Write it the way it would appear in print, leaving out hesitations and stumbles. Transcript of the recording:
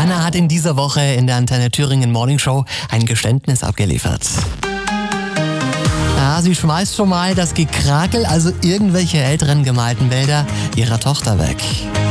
Anna hat in dieser Woche in der Antenne Thüringen Morning Show ein Geständnis abgeliefert. Ja, sie schmeißt schon mal das Gekrakel, also irgendwelche älteren gemalten Bilder ihrer Tochter weg.